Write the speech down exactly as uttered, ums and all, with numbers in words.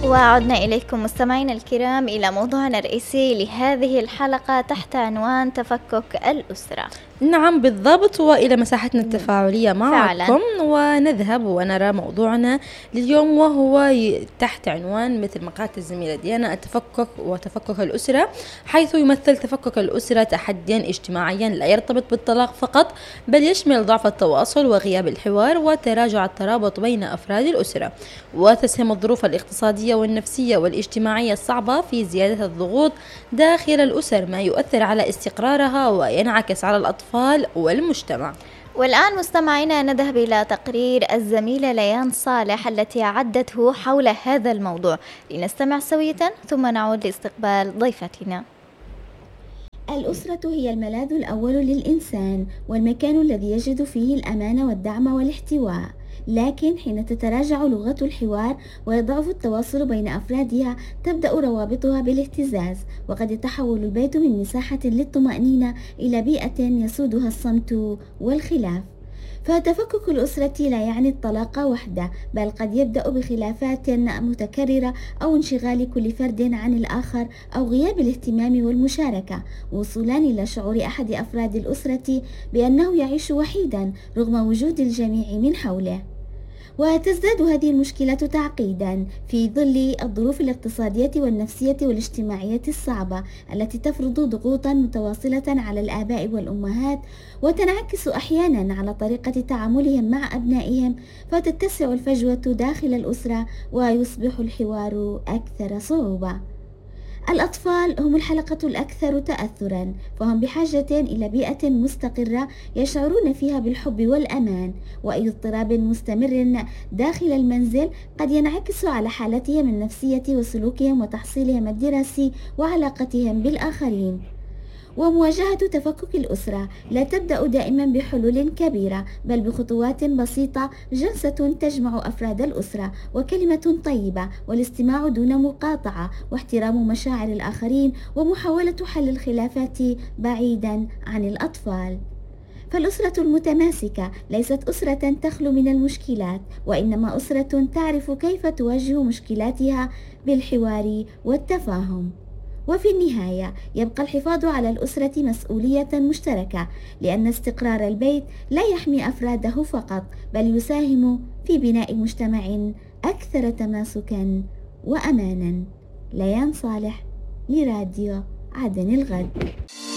وعدنا إليكم مستمعينا الكرام إلى موضوعنا الرئيسي لهذه الحلقة تحت عنوان تفكك الأسرة. نعم بالضبط، وإلى مساحتنا التفاعلية معكم فعلا. ونذهب ونرى موضوعنا لليوم، وهو تحت عنوان مثل ما قالت الزميلة ديانا التفكك وتفكك الأسرة، حيث يمثل تفكك الأسرة تحديا اجتماعيا لا يرتبط بالطلاق فقط، بل يشمل ضعف التواصل وغياب الحوار وتراجع الترابط بين أفراد الأسرة، وتسهم الظروف الاقتصادية والنفسية والاجتماعية الصعبة في زيادة الضغوط داخل الأسر، ما يؤثر على استقرارها وينعكس على الأطفال والمجتمع. والآن مستمعينا نذهب إلى تقرير الزميلة ليان صالح التي عدته حول هذا الموضوع، لنستمع سوية ثم نعود لاستقبال ضيفتنا. الأسرة هي الملاذ الأول للإنسان والمكان الذي يجد فيه الأمان والدعم والاحتواء، لكن حين تتراجع لغة الحوار ويضعف التواصل بين أفرادها تبدأ روابطها بالاهتزاز، وقد يتحول البيت من مساحة للطمأنينة إلى بيئة يسودها الصمت والخلاف. فتفكك الأسرة لا يعني الطلاق وحده، بل قد يبدأ بخلافات متكررة أو انشغال كل فرد عن الآخر أو غياب الاهتمام والمشاركة، وصولا إلى شعور أحد أفراد الأسرة بأنه يعيش وحيدا رغم وجود الجميع من حوله. وتزداد هذه المشكلة تعقيدا في ظل الظروف الاقتصادية والنفسية والاجتماعية الصعبة التي تفرض ضغوطا متواصلة على الآباء والأمهات، وتنعكس أحيانا على طريقة تعاملهم مع أبنائهم، فتتسع الفجوة داخل الأسرة ويصبح الحوار أكثر صعوبة. الأطفال هم الحلقة الأكثر تأثرا، فهم بحاجة إلى بيئة مستقرة يشعرون فيها بالحب والأمان، وأي اضطراب مستمر داخل المنزل قد ينعكس على حالتهم النفسية وسلوكهم وتحصيلهم الدراسي وعلاقتهم بالآخرين. ومواجهة تفكك الأسرة لا تبدأ دائما بحلول كبيرة، بل بخطوات بسيطة، جلسة تجمع أفراد الأسرة وكلمة طيبة والاستماع دون مقاطعة واحترام مشاعر الآخرين ومحاولة حل الخلافات بعيدا عن الأطفال. فالأسرة المتماسكة ليست أسرة تخلو من المشكلات، وإنما أسرة تعرف كيف تواجه مشكلاتها بالحوار والتفاهم. وفي النهاية يبقى الحفاظ على الأسرة مسؤولية مشتركة، لأن استقرار البيت لا يحمي أفراده فقط، بل يساهم في بناء مجتمع أكثر تماسكا وأمانا. ليان صالح لراديو عدن الغد.